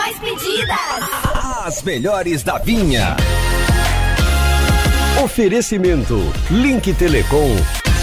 mais pedidas. As melhores da Vinha. Oferecimento Link Telecom.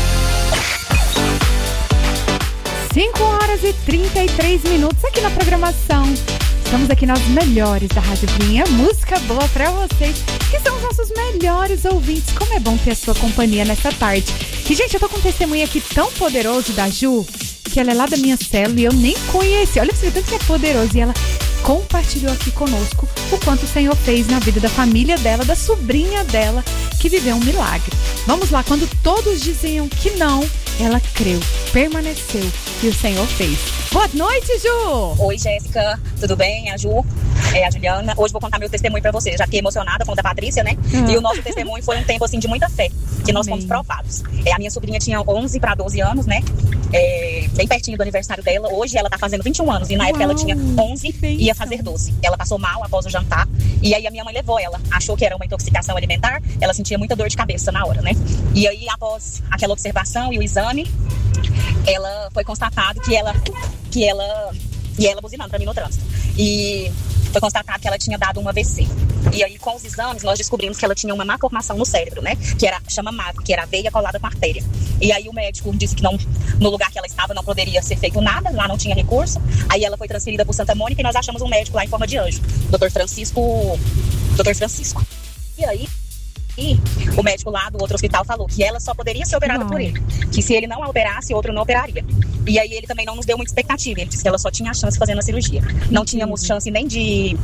5h33 aqui na programação. Estamos aqui nas melhores da Rádio Vinha. Música boa pra vocês, que são os nossos melhores ouvintes. Como é bom ter a sua companhia nessa tarde. E, gente, eu tô com um testemunho aqui tão poderoso da Ju, que ela é lá da minha célula e eu nem conheci. Olha pra você ver tanto que é poderoso. E ela compartilhou aqui conosco o quanto o Senhor fez na vida da família dela, da sobrinha dela, que viveu um milagre. Vamos lá, quando todos diziam que não, ela creu, permaneceu e o Senhor fez. Boa noite, Ju! Oi, Jéssica, tudo bem? A Ju, a Juliana. Hoje vou contar meu testemunho pra você. Já fiquei emocionada com o da Patrícia, né? E o nosso testemunho foi um tempo, assim, de muita fé, que nós fomos provados. A minha sobrinha tinha 11 para 12 anos, né? Bem pertinho do aniversário dela. Hoje ela tá fazendo 21 anos e na época ela tinha 11 e ia fazer 12. Ela passou mal após o jantar e aí a minha mãe levou ela. Achou que era uma intoxicação alimentar. Ela sentia muita dor de cabeça na hora, né? E aí, após aquela observação e o exame, ela foi constatado que ela buzinando pra mim no trânsito. E foi constatado que ela tinha dado um AVC. E aí, com os exames, nós descobrimos que ela tinha uma malformação no cérebro, né? Chama MAC, que era a veia colada com a artéria. E aí o médico disse que não, no lugar que ela estava não poderia ser feito nada, lá não tinha recurso. Aí ela foi transferida para Santa Mônica e nós achamos um médico lá em forma de anjo, Dr. Francisco. E aí, o médico lá do outro hospital falou que ela só poderia ser operada por ele, que se ele não a operasse, outro não operaria. E aí ele também não nos deu muita expectativa, ele disse que ela só tinha a chance fazendo a cirurgia. Não tínhamos chance nem de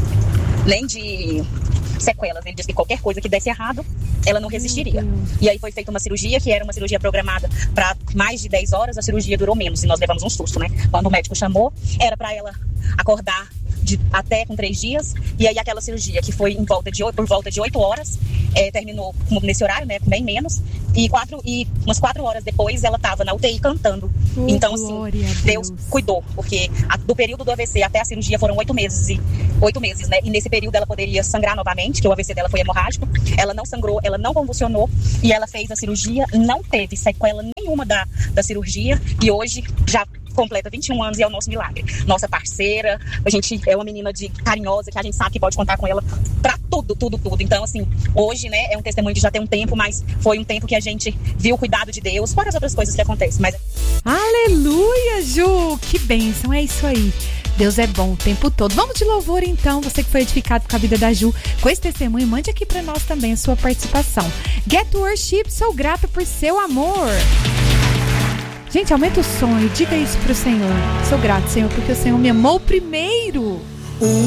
sequelas. Ele disse que qualquer coisa que desse errado, ela não resistiria. E aí foi feita uma cirurgia, que era uma cirurgia programada para mais de 10 horas, a cirurgia durou menos e nós levamos um susto, né? Quando o médico chamou, era para ela acordar até com 3 dias, e aí aquela cirurgia que foi por volta de 8 horas, terminou nesse horário, né, bem menos, e umas 4 horas depois ela estava na UTI cantando. Então, assim, Deus cuidou, porque do período do AVC até a cirurgia foram 8 meses, né, e nesse período ela poderia sangrar novamente, que o AVC dela foi hemorrágico, ela não sangrou, ela não convulsionou, e ela fez a cirurgia, não teve sequela nenhuma da cirurgia, e hoje já completa 21 anos e é o nosso milagre. Nossa parceira, a gente é uma menina carinhosa, que a gente sabe que pode contar com ela pra tudo. Então, assim, hoje, né, é um testemunho que já tem um tempo, mas foi um tempo que a gente viu o cuidado de Deus, fora as outras coisas que acontecem. Mas... Aleluia, Ju! Que bênção, é isso aí. Deus é bom o tempo todo. Vamos de louvor, então. Você que foi edificado com a vida da Ju, com esse testemunho, mande aqui pra nós também a sua participação. Get Worship, sou grato por seu amor. Gente, aumenta o som e diga isso pro Senhor. Sou grato, Senhor, porque o Senhor me amou primeiro.